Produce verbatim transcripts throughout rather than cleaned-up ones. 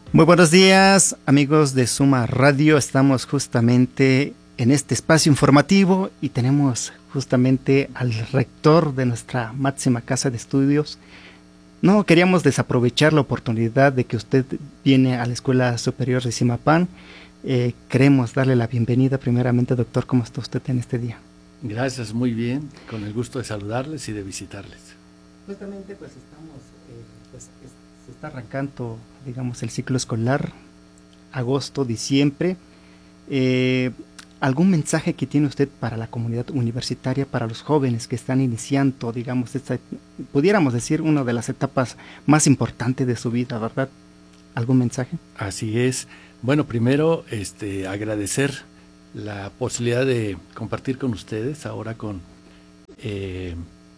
Muy buenos días, amigos de Suma Radio. Estamos justamente en este espacio informativo y tenemos justamente al rector de nuestra máxima casa de estudios. No queríamos desaprovechar la oportunidad de que usted viene a la Escuela Superior de Zimapán. Eh, queremos darle la bienvenida primeramente, doctor. ¿Cómo está usted en este día? Gracias, muy bien, con el gusto de saludarles y de visitarles. Justamente pues estamos, eh, pues, es, se está arrancando, digamos, el ciclo escolar, agosto, diciembre. Eh, ¿Algún mensaje que tiene usted para la comunidad universitaria, para los jóvenes que están iniciando, digamos, esta, pudiéramos decir, una de las etapas más importantes de su vida, ¿verdad? ¿Algún mensaje? Así es. Bueno, primero, este, agradecer la posibilidad de compartir con ustedes ahora con eh,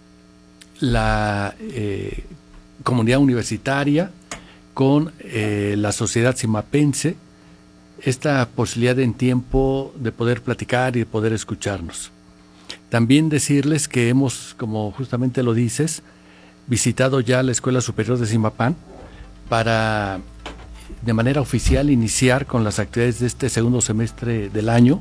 la eh, comunidad universitaria, con eh, la sociedad zimapense, esta posibilidad en tiempo de poder platicar y de poder escucharnos. También decirles que hemos, como justamente lo dices, visitado ya la Escuela Superior de Zimapán para, de manera oficial, iniciar con las actividades de este segundo semestre del año.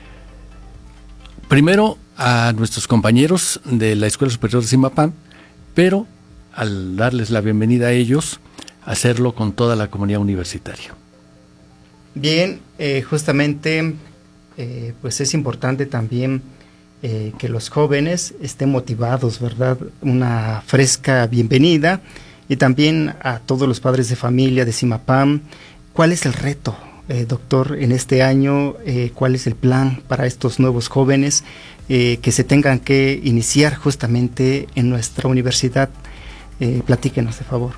Primero a nuestros compañeros de la Escuela Superior de Zimapán, pero al darles la bienvenida a ellos, hacerlo con toda la comunidad universitaria. Bien, eh, justamente eh, pues es importante también eh, que los jóvenes estén motivados, ¿verdad? Una fresca bienvenida, y también a todos los padres de familia de Zimapán. ¿Cuál es el reto, eh, doctor, en este año? Eh, ¿Cuál es el plan para estos nuevos jóvenes eh, que se tengan que iniciar justamente en nuestra universidad? Eh, platíquenos, de favor.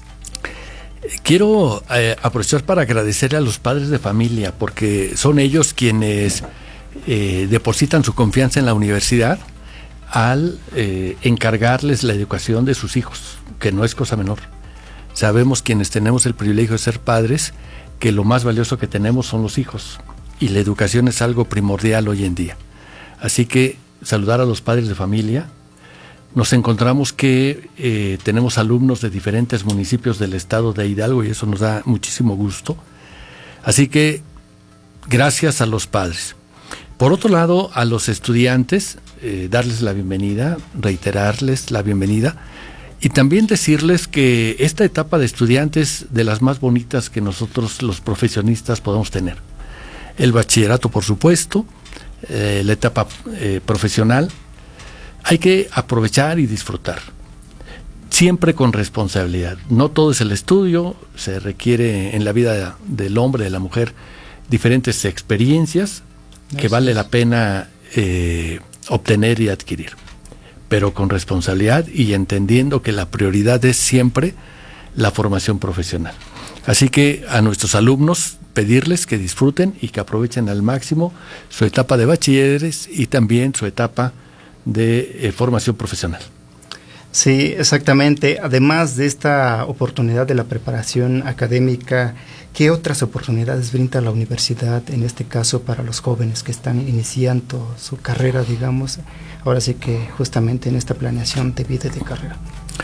Quiero eh, aprovechar para agradecer a los padres de familia, porque son ellos quienes eh, depositan su confianza en la universidad al eh, encargarles la educación de sus hijos, que no es cosa menor. Sabemos, quienes tenemos el privilegio de ser padres, que lo más valioso que tenemos son los hijos, y la educación es algo primordial hoy en día. Así que saludar a los padres de familia. Nos encontramos que eh, tenemos alumnos de diferentes municipios del estado de Hidalgo y eso nos da muchísimo gusto. Así que gracias a los padres. Por otro lado, a los estudiantes, eh, darles la bienvenida, reiterarles la bienvenida y también decirles que esta etapa de estudiantes es de las más bonitas que nosotros los profesionistas podemos tener. El bachillerato, por supuesto, eh, la etapa eh, profesional. Hay que aprovechar y disfrutar, siempre con responsabilidad. No todo es el estudio, se requiere en la vida del hombre, de la mujer, diferentes experiencias que vale la pena eh, obtener y adquirir, pero con responsabilidad y entendiendo que la prioridad es siempre la formación profesional. Así que a nuestros alumnos pedirles que disfruten y que aprovechen al máximo su etapa de bachilleres y también su etapa de eh, formación profesional. Sí, exactamente. Además de esta oportunidad de la preparación académica, ¿qué otras oportunidades brinda la universidad, en este caso para los jóvenes que están iniciando su carrera, digamos, ahora sí que justamente en esta planeación de vida y de carrera?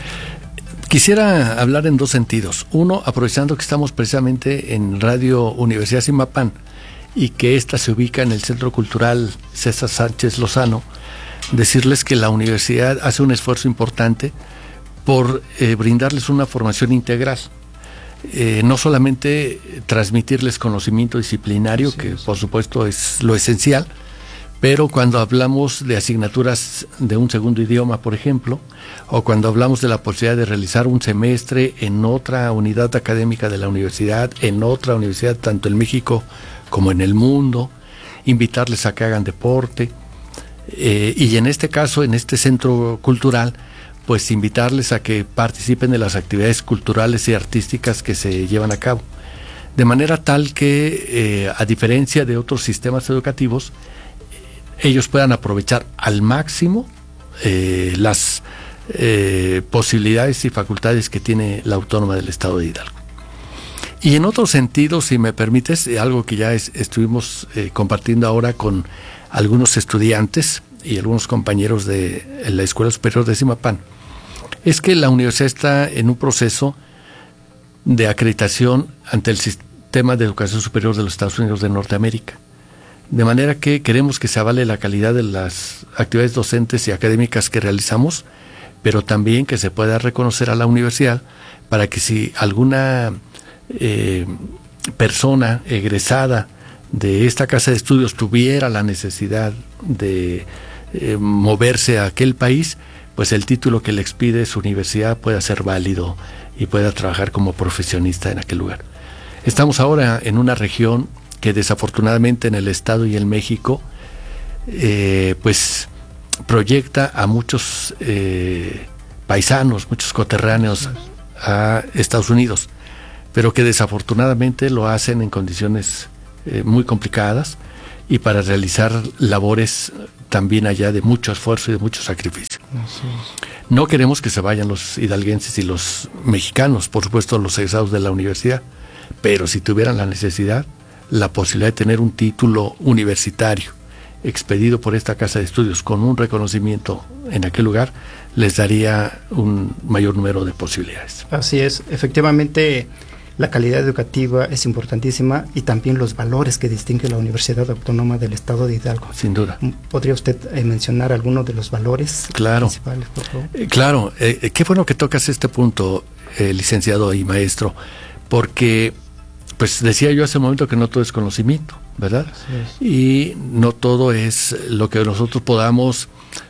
Quisiera hablar en dos sentidos. Uno, aprovechando que estamos precisamente en Radio Universidad Zimapán y que ésta se ubica en el Centro Cultural César Sánchez Lozano, decirles que la universidad hace un esfuerzo importante por eh, brindarles una formación integral. Eh, no solamente transmitirles conocimiento disciplinario, sí, que sí. por supuesto es lo esencial, pero cuando hablamos de asignaturas de un segundo idioma, por ejemplo, o cuando hablamos de la posibilidad de realizar un semestre en otra unidad académica de la universidad, en otra universidad, tanto en México como en el mundo, invitarles a que hagan deporte, Eh, y en este caso, en este centro cultural, pues invitarles a que participen de las actividades culturales y artísticas que se llevan a cabo, de manera tal que, eh, a diferencia de otros sistemas educativos, ellos puedan aprovechar al máximo eh, las eh, posibilidades y facultades que tiene la Autónoma del Estado de Hidalgo. Y en otro sentido, si me permites, algo que ya es, estuvimos eh, compartiendo ahora con algunos estudiantes y algunos compañeros de la Escuela Superior de Zimapán, es que la universidad está en un proceso de acreditación ante el Sistema de Educación Superior de los Estados Unidos de Norteamérica. De manera que queremos que se avale la calidad de las actividades docentes y académicas que realizamos, pero también que se pueda reconocer a la universidad para que si alguna eh, persona egresada de esta casa de estudios tuviera la necesidad de eh, moverse a aquel país, pues el título que le expide su universidad pueda ser válido y pueda trabajar como profesionista en aquel lugar. Estamos ahora en una región que desafortunadamente en el Estado y en México eh, pues proyecta a muchos eh, paisanos, muchos coterráneos a Estados Unidos, pero que desafortunadamente lo hacen en condiciones eh, muy complicadas y para realizar labores también allá de mucho esfuerzo y de mucho sacrificio. No queremos que se vayan los hidalguenses y los mexicanos, por supuesto los egresados de la universidad, pero si tuvieran la necesidad, la posibilidad de tener un título universitario expedido por esta casa de estudios con un reconocimiento en aquel lugar, les daría un mayor número de posibilidades. Así es, efectivamente la calidad educativa es importantísima y también los valores que distingue la Universidad Autónoma del Estado de Hidalgo. Sin duda. ¿Podría usted eh, mencionar algunos de los valores claro. principales, por favor? Eh, claro, eh, qué bueno que tocas este punto, eh, licenciado y maestro, porque pues decía yo hace un momento que no todo es conocimiento, ¿verdad? Es. Y no todo es lo que nosotros podamos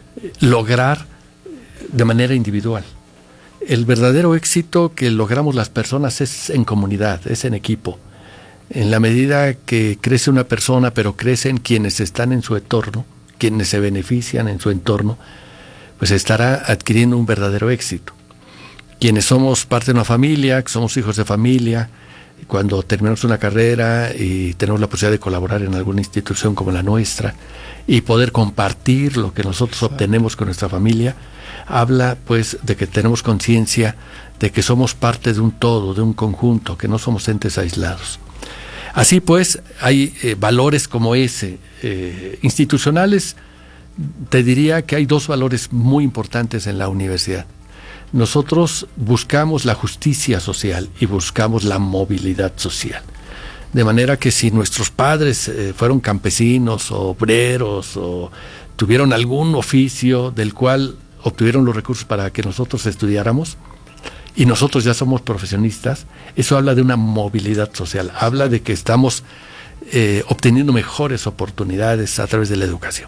lograr de manera individual. El verdadero éxito que logramos las personas es en comunidad, es en equipo. En la medida que crece una persona, pero crecen quienes están en su entorno, quienes se benefician en su entorno, pues estará adquiriendo un verdadero éxito. Quienes somos parte de una familia, que somos hijos de familia, cuando terminamos una carrera y tenemos la posibilidad de colaborar en alguna institución como la nuestra y poder compartir lo que nosotros obtenemos con nuestra familia, habla pues de que tenemos conciencia de que somos parte de un todo, de un conjunto, que no somos entes aislados. Así pues, hay eh, valores como ese, eh, institucionales. Te diría que hay dos valores muy importantes en la universidad. Nosotros buscamos la justicia social y buscamos la movilidad social. De manera que si nuestros padres eh, fueron campesinos o obreros o tuvieron algún oficio del cual obtuvieron los recursos para que nosotros estudiáramos y nosotros ya somos profesionistas, eso habla de una movilidad social, habla de que estamos eh, obteniendo mejores oportunidades a través de la educación.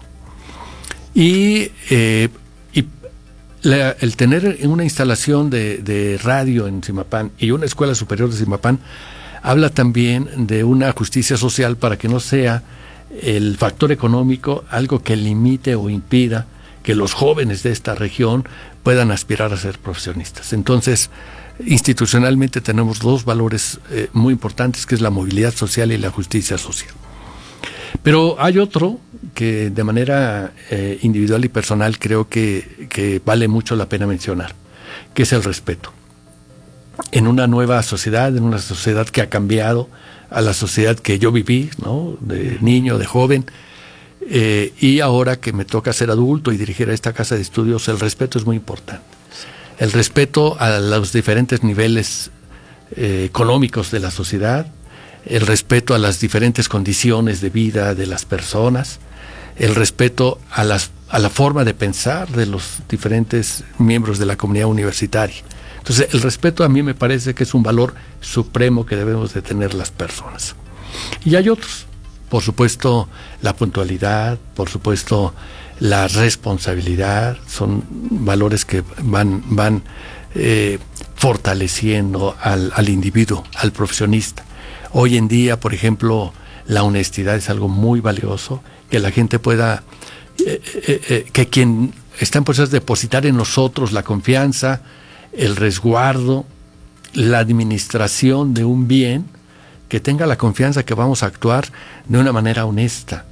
Y eh, La, el tener una instalación de, de radio en Zimapán y una escuela superior de Zimapán habla también de una justicia social para que no sea el factor económico algo que limite o impida que los jóvenes de esta región puedan aspirar a ser profesionistas. Entonces, institucionalmente tenemos dos valores eh, muy importantes, que es la movilidad social y la justicia social. Pero hay otro que de manera eh, individual y personal creo que, que vale mucho la pena mencionar, que es el respeto. En una nueva sociedad, en una sociedad que ha cambiado a la sociedad que yo viví, ¿no? De niño, de joven, eh, y ahora que me toca ser adulto y dirigir a esta casa de estudios, el respeto es muy importante. El respeto a los diferentes niveles eh, económicos de la sociedad, el respeto a las diferentes condiciones de vida de las personas, el respeto a, las, a la forma de pensar de los diferentes miembros de la comunidad universitaria. Entonces, el respeto a mí me parece que es un valor supremo que debemos de tener las personas. Y hay otros, por supuesto, la puntualidad, por supuesto, la responsabilidad, son valores que van, van eh, fortaleciendo al, al individuo, al profesionista. Hoy en día, por ejemplo, la honestidad es algo muy valioso, que la gente pueda, eh, eh, eh, que quien está en proceso de depositar en nosotros la confianza, el resguardo, la administración de un bien, que tenga la confianza que vamos a actuar de una manera honesta.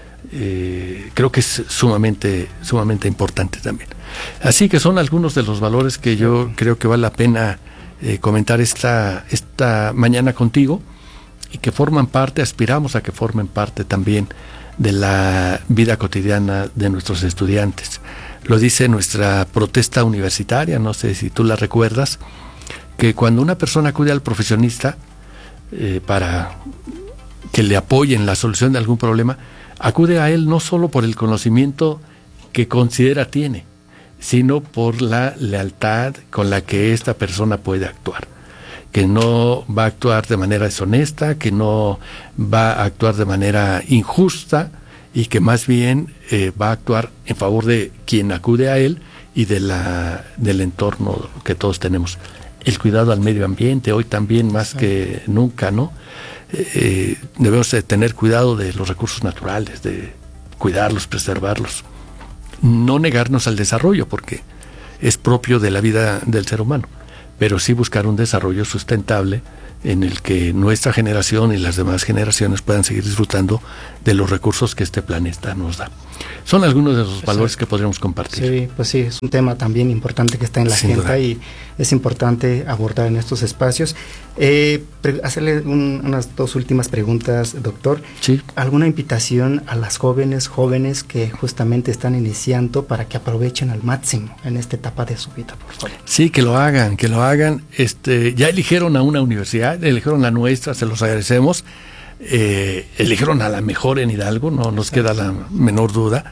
Eh, creo que es sumamente, sumamente importante también. Así que son algunos de los valores que yo creo que vale la pena eh, comentar esta, esta mañana contigo, y que forman parte, aspiramos a que formen parte también de la vida cotidiana de nuestros estudiantes. Lo dice nuestra protesta universitaria, no sé si tú la recuerdas, que cuando una persona acude al profesionista eh, para que le apoye en la solución de algún problema, acude a él no solo por el conocimiento que considera tiene, sino por la lealtad con la que esta persona puede actuar, que no va a actuar de manera deshonesta, que no va a actuar de manera injusta, y que más bien eh, va a actuar en favor de quien acude a él y de la del entorno que todos tenemos. El cuidado al medio ambiente, hoy también más sí. que nunca, ¿no? Eh, debemos de tener cuidado de los recursos naturales, de cuidarlos, preservarlos. No negarnos al desarrollo, porque es propio de la vida del ser humano, pero sí buscar un desarrollo sustentable en el que nuestra generación y las demás generaciones puedan seguir disfrutando de los recursos que este planeta nos da. Son algunos de los Exacto. valores que podríamos compartir. Sí, pues sí, es un tema también importante que está en la Sin agenda duda. Y es importante abordar en estos espacios. Eh, pre- hacerle un, unas dos últimas preguntas, doctor. Sí. ¿Alguna invitación a las jóvenes, jóvenes que justamente están iniciando para que aprovechen al máximo en esta etapa de su vida, por favor? Sí, que lo hagan, que lo hagan. Este, ya eligieron a una universidad, eligieron la nuestra, se los agradecemos. Eh, eligieron a la mejor en Hidalgo, no nos queda la menor duda.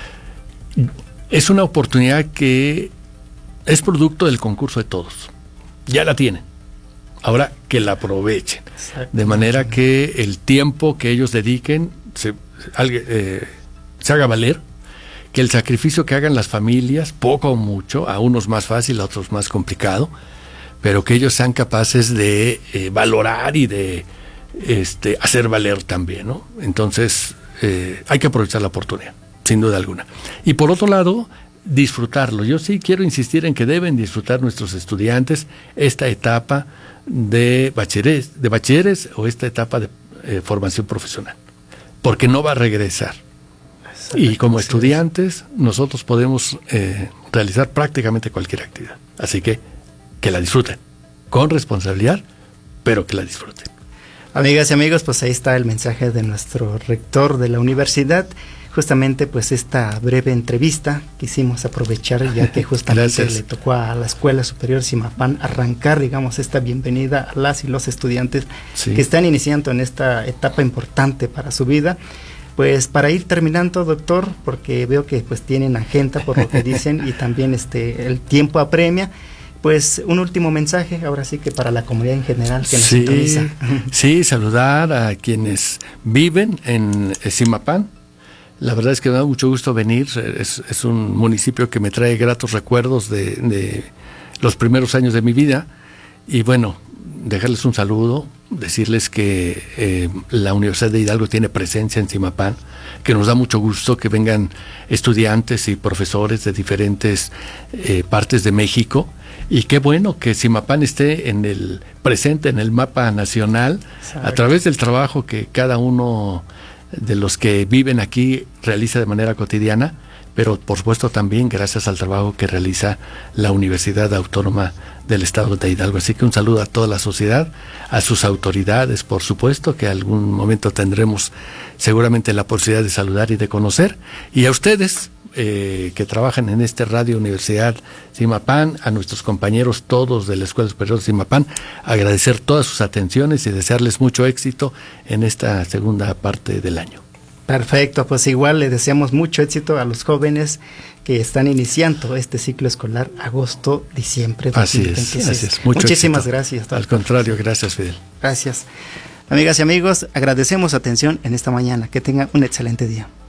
Es una oportunidad que es producto del concurso de todos. Ya la tienen. Ahora que la aprovechen. De manera que el tiempo que ellos dediquen se, eh, se haga valer, que el sacrificio que hagan las familias, poco o mucho, a unos más fácil, a otros más complicado, pero que ellos sean capaces de eh, valorar y de Este, hacer valer también, ¿no? Entonces eh, hay que aprovechar la oportunidad, sin duda alguna. Y por otro lado, disfrutarlo. Yo sí quiero insistir en que deben disfrutar nuestros estudiantes esta etapa de bachilleres, de bachilleres o esta etapa de eh, formación profesional, porque no va a regresar. Y como estudiantes nosotros podemos eh, realizar prácticamente cualquier actividad. Así que que la disfruten, con responsabilidad, pero que la disfruten. Amigas y amigos, pues ahí está el mensaje de nuestro rector de la universidad. Justamente pues esta breve entrevista quisimos aprovechar, ya que justamente le tocó a la Escuela Superior Zimapán arrancar, digamos, esta bienvenida a las y los estudiantes sí. que están iniciando en esta etapa importante para su vida. Pues para ir terminando, doctor, porque veo que pues tienen agenda por lo que dicen y también este el tiempo apremia. Pues un último mensaje, ahora sí que para la comunidad en general que nos sí, sintoniza. Sí, saludar a quienes viven en Zimapán. La verdad es que me da mucho gusto venir, es, es un municipio que me trae gratos recuerdos de, de los primeros años de mi vida. Y bueno, dejarles un saludo, decirles que eh, la Universidad de Hidalgo tiene presencia en Zimapán, que nos da mucho gusto que vengan estudiantes y profesores de diferentes eh, partes de México. Y qué bueno que Zimapán esté en el presente en el mapa nacional. Exacto. A través del trabajo que cada uno de los que viven aquí realiza de manera cotidiana, pero por supuesto también gracias al trabajo que realiza la Universidad Autónoma del Estado de Hidalgo. Así que un saludo a toda la sociedad, a sus autoridades, por supuesto, que algún momento tendremos seguramente la posibilidad de saludar y de conocer, y a ustedes eh, que trabajan en este Radio Universidad Zimapán, a nuestros compañeros todos de la Escuela Superior Zimapán, agradecer todas sus atenciones y desearles mucho éxito en esta segunda parte del año. Perfecto, pues igual le deseamos mucho éxito a los jóvenes que están iniciando este ciclo escolar agosto-diciembre. Así es, así es. Mucho Muchísimas éxito. Gracias. Doctor. Al contrario, gracias, Fidel. Gracias. Amigas y amigos, agradecemos su atención en esta mañana. Que tengan un excelente día.